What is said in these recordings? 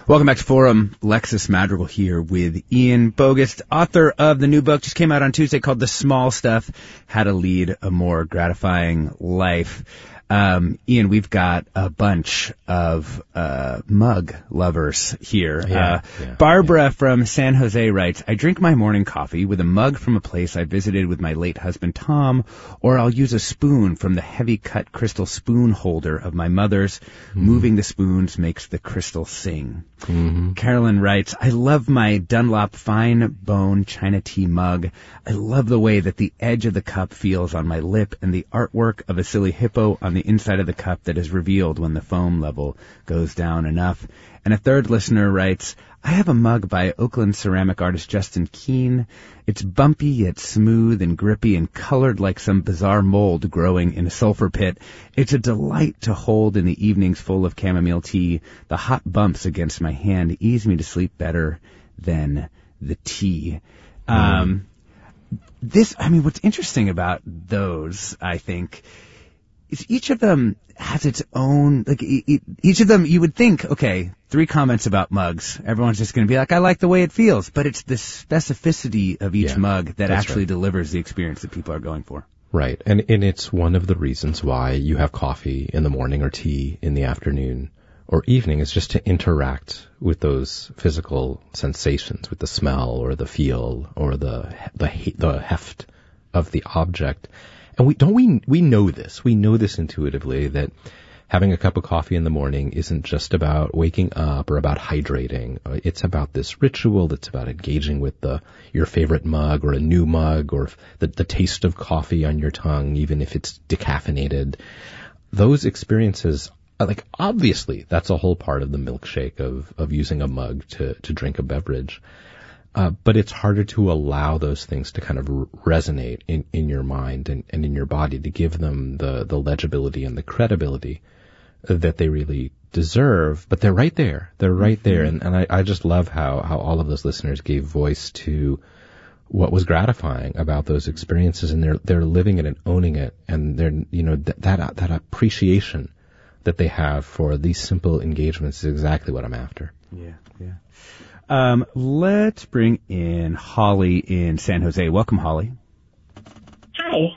Welcome back to Forum. Lexus Madrigal here with Ian Bogost, author of the new book, just came out on Tuesday, called The Small Stuff, How to Lead a More Gratifying Life. Ian, we've got a bunch of mug lovers here. Barbara from San Jose writes, I drink my morning coffee with a mug from a place I visited with my late husband Tom, or I'll use a spoon from the heavy-cut crystal spoon holder of my mother's. Moving the spoons makes the crystal sing. Carolyn writes, I love my Dunlop fine bone China tea mug. I love the way that the edge of the cup feels on my lip and the artwork of a silly hippo on the inside of the cup that is revealed when the foam level goes down enough. And a third listener writes, I have a mug by Oakland ceramic artist Justin Keene. It's bumpy yet smooth and grippy and colored like some bizarre mold growing in a sulfur pit. It's a delight to hold in the evenings full of chamomile tea. The hot bumps against my hand ease me to sleep better than the tea. What's interesting about those, I think, is each of them has its own, each of them you would think, okay, 3 comments about mugs. Everyone's just going to be like, I like the way it feels. But it's the specificity of each mug that actually delivers the experience that people are going for. Right. And it's one of the reasons why you have coffee in the morning or tea in the afternoon or evening, is just to interact with those physical sensations, with the smell or the feel or the heft of the object. And we know this. We know this intuitively, that having a cup of coffee in the morning isn't just about waking up or about hydrating. It's about this ritual. It's about engaging with your favorite mug or a new mug or the taste of coffee on your tongue, even if it's decaffeinated. Those experiences, obviously, that's a whole part of the milkshake of using a mug to drink a beverage. But it's harder to allow those things to kind of resonate in your mind and in your body, to give them the legibility and the credibility that they really deserve. But they're right there. They're right there. And I just love how all of those listeners gave voice to what was gratifying about those experiences, and they're living it and owning it, and they're, that appreciation that they have for these simple engagements is exactly what I'm after. Yeah. Let's bring in Holly in San Jose. Welcome, Holly. Hi.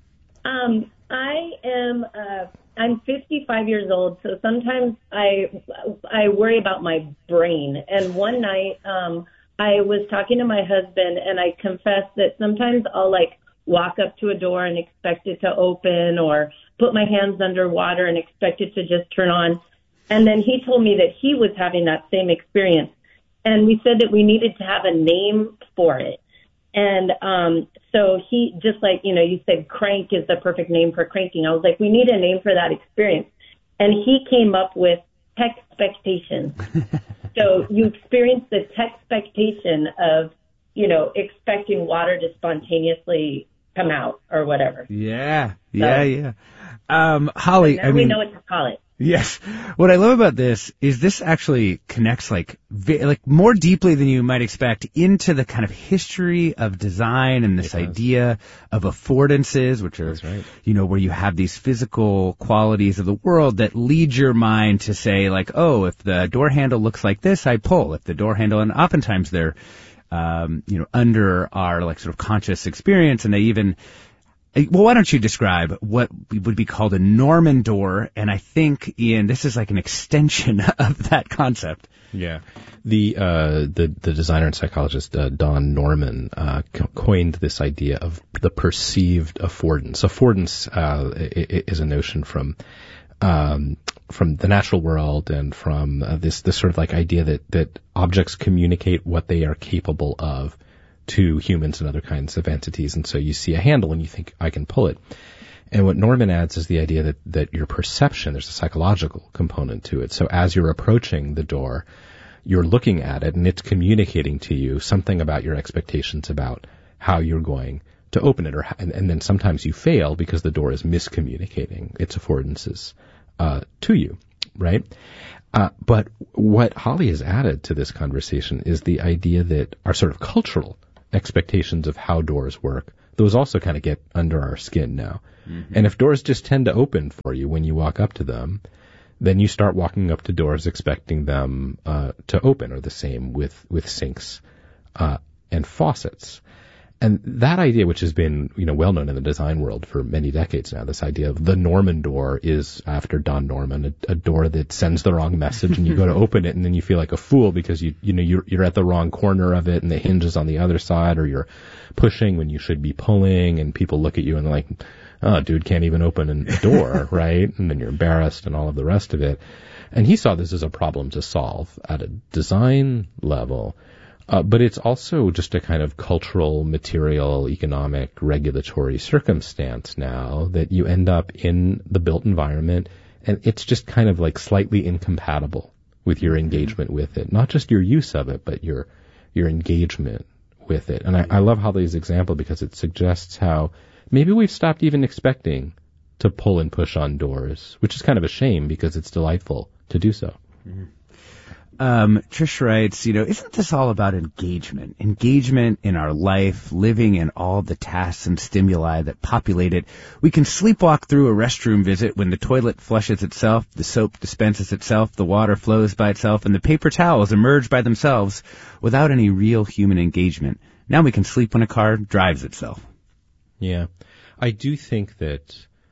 I'm 55 years old, so sometimes I worry about my brain. And one night, I was talking to my husband, and I confessed that sometimes I'll walk up to a door and expect it to open, or put my hands underwater and expect it to just turn on. And then he told me that he was having that same experience. And we said that we needed to have a name for it. And so he, just like, you said crank is the perfect name for cranking. I was like, we need a name for that experience. And he came up with texpectation. So you experience the texpectation of, expecting water to spontaneously come out or whatever. Yeah. Holly, we know what to call it. Yes. What I love about this is this actually connects more deeply than you might expect into the kind of history of design and this idea of affordances, which are, where you have these physical qualities of the world that lead your mind to say if the door handle looks like this, I pull. If the door handle, and oftentimes they're, under our sort of conscious experience, and they even, well, why don't you describe what would be called a Norman door? And I think, Ian, this is like an extension of that concept. Yeah. The designer and psychologist, Don Norman, coined this idea of the perceived affordance. Affordance, is a notion from the natural world and from this sort of idea that objects communicate what they are capable of to humans and other kinds of entities. And so you see a handle and you think, I can pull it. And what Norman adds is the idea that your perception, there's a psychological component to it. So as you're approaching the door, you're looking at it and it's communicating to you something about your expectations about how you're going to open it. And then sometimes you fail because the door is miscommunicating its affordances to you, right? But what Holly has added to this conversation is the idea that our sort of cultural expectations of how doors work, those also kind of get under our skin now. Mm-hmm. And if doors just tend to open for you when you walk up to them, then you start walking up to doors expecting them to open, or the same with sinks and faucets. And that idea, which has been, well known in the design world for many decades now, this idea of the Norman door is, after Don Norman, a door that sends the wrong message, and you go to open it, and then you feel like a fool because you're at the wrong corner of it, and the hinge is on the other side, or you're pushing when you should be pulling, and people look at you and they're like, "Oh, dude can't even open a door," right? And then you're embarrassed and all of the rest of it. And he saw this as a problem to solve at a design level. But it's also just a kind of cultural, material, economic, regulatory circumstance now that you end up in the built environment, and it's just kind of like slightly incompatible with your engagement with it. Not just your use of it, but your engagement with it. And I love Holly's example because it suggests how maybe we've stopped even expecting to pull and push on doors, which is kind of a shame because it's delightful to do so. Mm-hmm. Trish writes, isn't this all about engagement? Engagement in our life, living in all the tasks and stimuli that populate it. We can sleepwalk through a restroom visit when the toilet flushes itself, the soap dispenses itself, the water flows by itself, and the paper towels emerge by themselves without any real human engagement. Now we can sleep when a car drives itself. Yeah. I do think that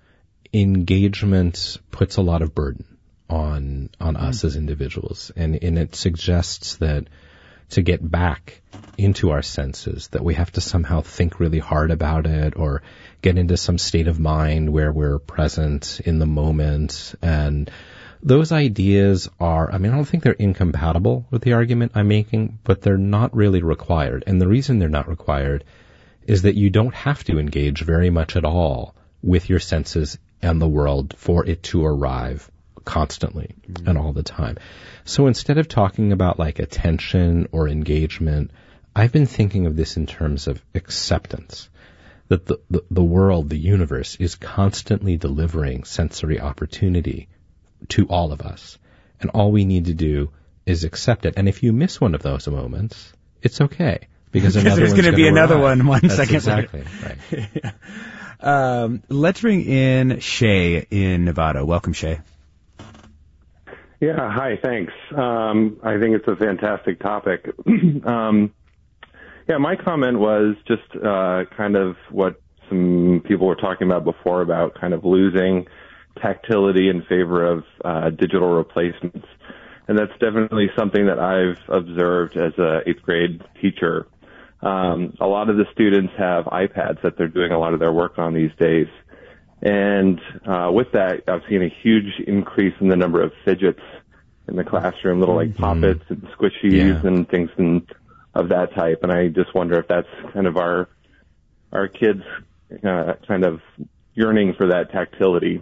engagement puts a lot of burden on us as individuals, and it suggests that to get back into our senses, that we have to somehow think really hard about it, or get into some state of mind where we're present in the moment. And those ideas are, I don't think they're incompatible with the argument I'm making, but they're not really required. And the reason they're not required is that you don't have to engage very much at all with your senses and the world for it to arrive constantly and all the time. So instead of talking about like attention or engagement, I've been thinking of this in terms of acceptance, that the world, the universe, is constantly delivering sensory opportunity to all of us. And all we need to do is accept it. And if you miss one of those moments, it's okay. Because there's going to be another one That's second exactly later. Right. Yeah. Let's bring in Shay in Nevada. Welcome, Shay. Yeah, hi, thanks. I think it's a fantastic topic. My comment was just kind of what some people were talking about before, about kind of losing tactility in favor of digital replacements. And that's definitely something that I've observed as a 8th grade teacher. A lot of the students have iPads that they're doing a lot of their work on these days. And with that, I've seen a huge increase in the number of fidgets in the classroom, little like poppets and squishies and things of that type. And I just wonder if that's kind of our kids kind of yearning for that tactility.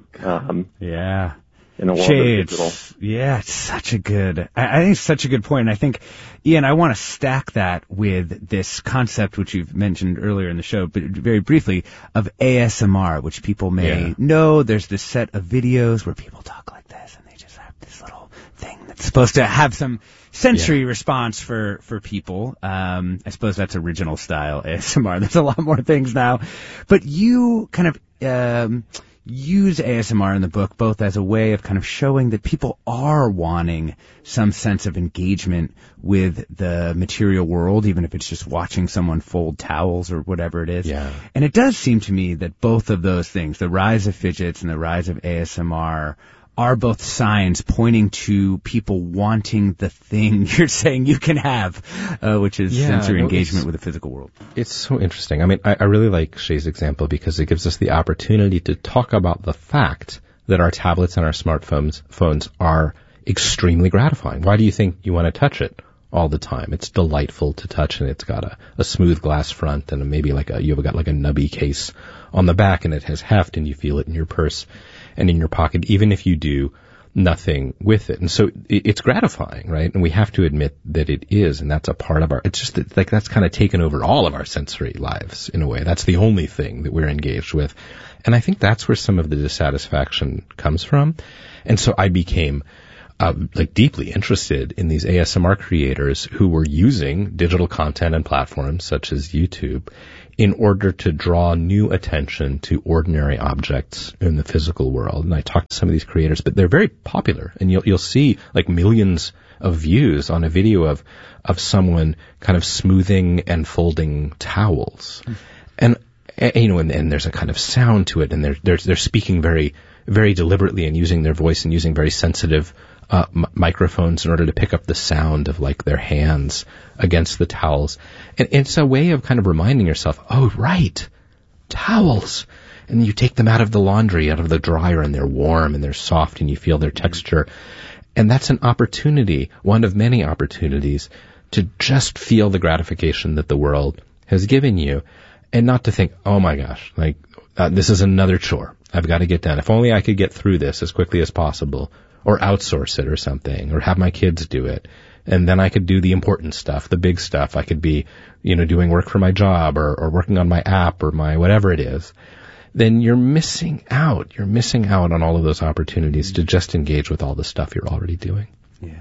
In a world of digital. It's such a good, I think it's such a good point. And I think, Ian, I want to stack that with this concept, which you've mentioned earlier in the show, but very briefly, of ASMR, which people may know. There's this set of videos where people talk like this, and they just have this little thing that's supposed to have some sensory response for people. I suppose that's original style ASMR. There's a lot more things now. But you kind of, use ASMR in the book both as a way of kind of showing that people are wanting some sense of engagement with the material world, even if it's just watching someone fold towels or whatever it is. Yeah. And it does seem to me that both of those things, the rise of fidgets and the rise of ASMR, are both signs pointing to people wanting the thing you're saying you can have, which is sensory engagement with the physical world. It's so interesting. I mean, I really like Shay's example because it gives us the opportunity to talk about the fact that our tablets and our smartphones are extremely gratifying. Why do you think you want to touch it all the time? It's delightful to touch, and it's got a smooth glass front, and maybe you've got like a nubby case on the back, and it has heft, and you feel it in your purse and in your pocket, even if you do nothing with it. And so it's gratifying, right? And we have to admit that it is, and that's a part of it's just that, like, that's kind of taken over all of our sensory lives in a way. That's the only thing that we're engaged with. And I think that's where some of the dissatisfaction comes from. And so I became like deeply interested in these ASMR creators who were using digital content and platforms such as YouTube in order to draw new attention to ordinary objects in the physical world. And I talked to some of these creators, but they're very popular, and you'll see like millions of views on a video of someone kind of smoothing and folding towels. And there's a kind of sound to it, and they're speaking very, very deliberately and using their voice and using very sensitive microphones in order to pick up the sound of like their hands against the towels. And it's a way of kind of reminding yourself, oh, right, towels. And you take them out of the laundry, out of the dryer, and they're warm and they're soft and you feel their texture. And that's an opportunity, one of many opportunities, to just feel the gratification that the world has given you, and not to think, oh my gosh, like this is another chore I've got to get done. If only I could get through this as quickly as possible, or outsource it or something, or have my kids do it. And then I could do the important stuff, the big stuff. I could be, doing work for my job or working on my app or my whatever it is. Then you're missing out. You're missing out on all of those opportunities to just engage with all the stuff you're already doing. Yeah.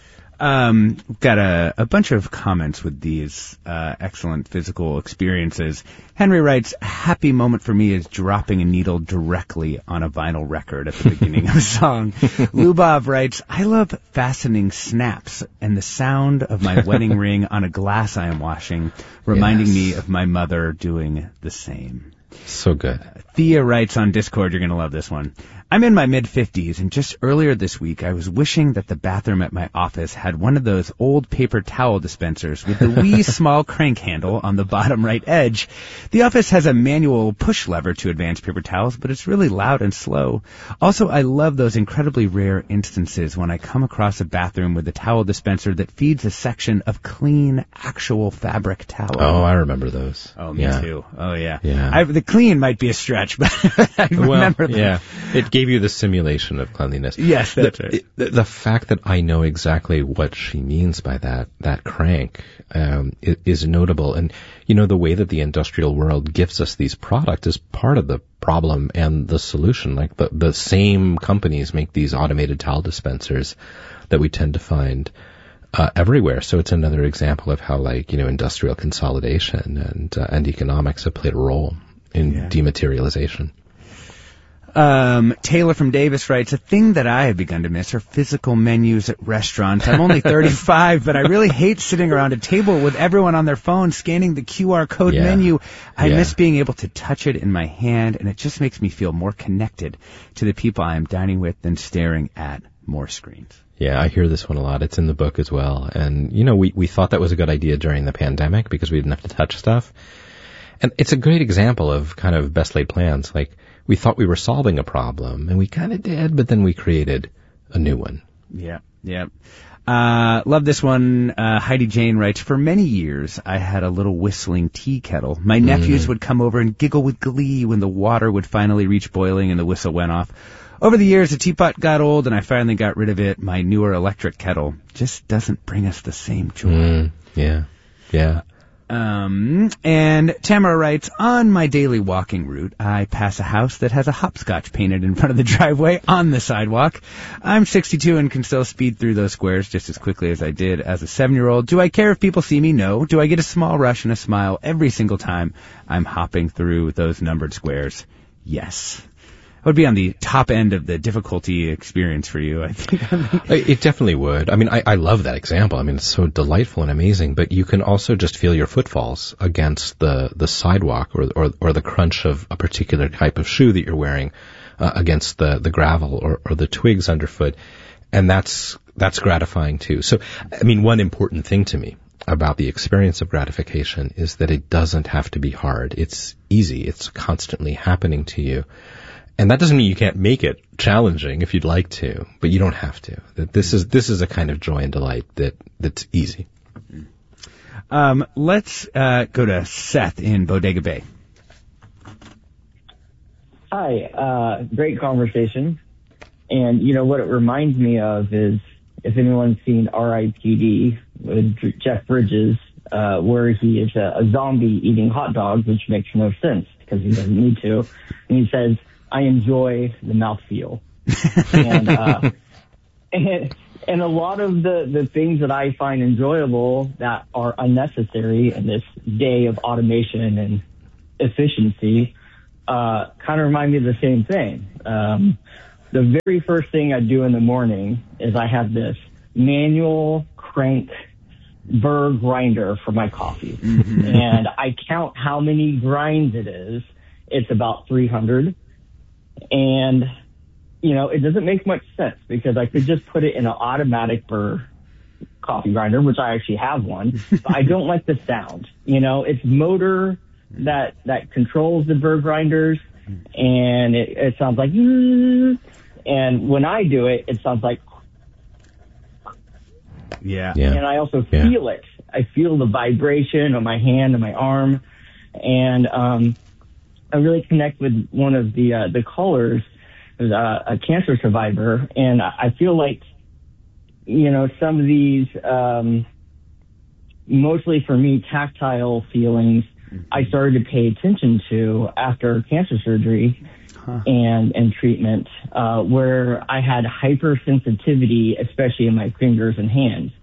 Got a bunch of comments with these excellent physical experiences. Henry writes, a happy moment for me is dropping a needle directly on a vinyl record at the beginning of a song. Lubov writes, I love fastening snaps and the sound of my wedding ring on a glass I am washing, reminding me of my mother doing the same. So good. Thea writes on Discord, you're going to love this one. I'm in my mid-50s, and just earlier this week, I was wishing that the bathroom at my office had one of those old paper towel dispensers with the wee small crank handle on the bottom right edge. The office has a manual push lever to advance paper towels, but it's really loud and slow. Also, I love those incredibly rare instances when I come across a bathroom with a towel dispenser that feeds a section of clean, actual fabric towel. Oh, I remember those. Oh, me too. Oh, yeah. The clean might be a stretch, but I remember them. Yeah. It gave you the simulation of cleanliness. Yes, that's right. The fact that I know exactly what she means by that crank, is notable. And, the way that the industrial world gives us these products is part of the problem and the solution. Like the same companies make these automated towel dispensers that we tend to find everywhere. So it's another example of how industrial consolidation and economics have played a role in dematerialization. Taylor from Davis writes, a thing that I have begun to miss are physical menus at restaurants. I'm only 35, but I really hate sitting around a table with everyone on their phone scanning the QR code menu. I miss being able to touch it in my hand, and it just makes me feel more connected to the people I am dining with than staring at more screens. Yeah, I hear this one a lot. It's in the book as well. And, we thought that was a good idea during the pandemic because we didn't have to touch stuff. And it's a great example of kind of best laid plans. Like, we thought we were solving a problem, and we kind of did, but then we created a new one. Yeah. Love this one. Heidi Jane writes, for many years, I had a little whistling tea kettle. My nephews would come over and giggle with glee when the water would finally reach boiling and the whistle went off. Over the years, the teapot got old, and I finally got rid of it. My newer electric kettle just doesn't bring us the same joy. Yeah. And Tamara writes, on my daily walking route, I pass a house that has a hopscotch painted in front of the driveway on the sidewalk. I'm 62 and can still speed through those squares just as quickly as I did as a 7-year-old. Do I care if people see me? No. Do I get a small rush and a smile every single time I'm hopping through those numbered squares? Yes. It would be on the top end of the difficulty experience for you, I think. It definitely would. I mean, I love that example. I mean, it's so delightful and amazing, but you can also just feel your footfalls against the sidewalk or the crunch of a particular type of shoe that you're wearing against the gravel or the twigs underfoot. And that's gratifying too. So, I mean, one important thing to me about the experience of gratification is that it doesn't have to be hard. It's easy. It's constantly happening to you. And that doesn't mean you can't make it challenging if you'd like to, but you don't have to. That this is a kind of joy and delight that's easy. Let's go to Seth in Bodega Bay. Hi, great conversation. And what it reminds me of is, if anyone's seen R.I.P.D. with Jeff Bridges, where he is a zombie eating hot dogs, which makes no sense because he doesn't need to. And he says, I enjoy the mouthfeel. And And a lot of the things that I find enjoyable that are unnecessary in this day of automation and efficiency kind of remind me of the same thing. The very first thing I do in the morning is I have this manual crank burr grinder for my coffee. And I count how many grinds it is. It's about 300. And, you know, it doesn't make much sense because I could just put it in an automatic burr coffee grinder, which I actually have one, but I don't like the sound. You know, it's motor that controls the burr grinders, and it sounds like, and when I do it, it sounds like, Yeah. and I also feel it. I feel the vibration on my hand and my arm, and I really connect with one of the callers, who's a cancer survivor, and I feel like, you know, some of these, mostly for me, tactile feelings, I started to pay attention to after cancer surgery and treatment, where I had hypersensitivity, especially in my fingers and hands.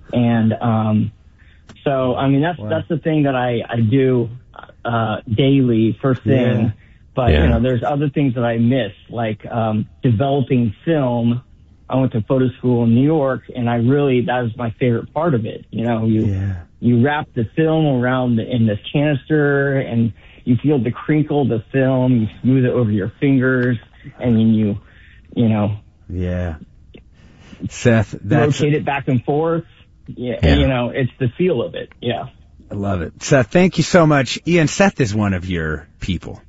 And so, I mean, that's the thing that I do daily, first thing. Yeah. But, you know, there's other things that I miss, like developing film. I went to photo school in New York, and that was my favorite part of it. You know, you wrap the film around in this canister, and you feel the crinkle of the film, you smooth it over your fingers, and then you know. Yeah. Seth, rotate it back and forth. Yeah. You know, it's the feel of it. Yeah. I love it. Seth, thank you so much. Ian, Seth is one of your people.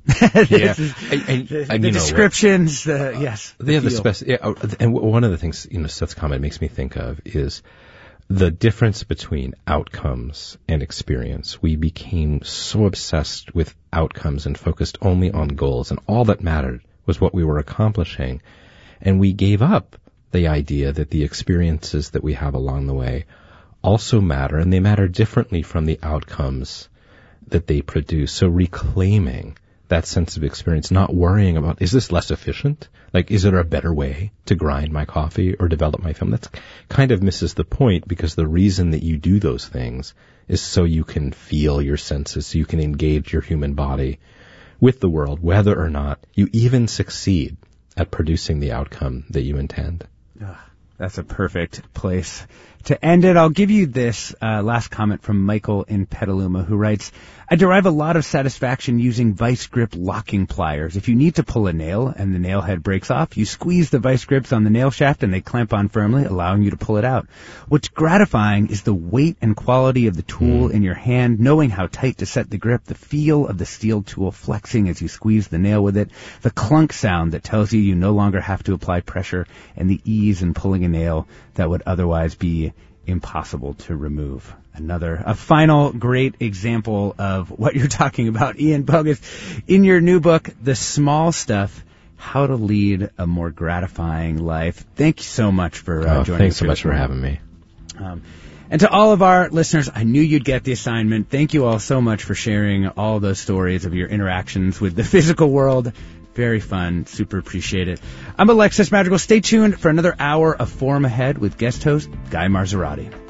The descriptions, yes. They have and one of the things, you know, Seth's comment makes me think of is the difference between outcomes and experience. We became so obsessed with outcomes and focused only on goals, and all that mattered was what we were accomplishing. And we gave up the idea that the experiences that we have along the way also matter, and they matter differently from the outcomes that they produce. So reclaiming that sense of experience, not worrying about, is this less efficient? Like, is there a better way to grind my coffee or develop my film? That's kind of misses the point, because the reason that you do those things is so you can feel your senses, so you can engage your human body with the world, whether or not you even succeed at producing the outcome that you intend. That's a perfect place to end it. I'll give you this last comment from Michael in Petaluma, who writes, I derive a lot of satisfaction using vice grip locking pliers. If you need to pull a nail and the nail head breaks off, you squeeze the vice grips on the nail shaft and they clamp on firmly, allowing you to pull it out. What's gratifying is the weight and quality of the tool in your hand, knowing how tight to set the grip, the feel of the steel tool flexing as you squeeze the nail with it, the clunk sound that tells you no longer have to apply pressure, and the ease in pulling a nail that would otherwise be impossible to remove. A final great example of what you're talking about, Ian Bogost, in your new book, The Small Stuff, How to Lead a More Gratifying Life. Thank you so much for joining us. Thanks so much for having me. And to all of our listeners, I knew you'd get the assignment. Thank you all so much for sharing all those stories of your interactions with the physical world. Very fun. Super appreciate it. I'm Alexis Madrigal. Stay tuned for another hour of Forum Ahead with guest host Guy Marzorati.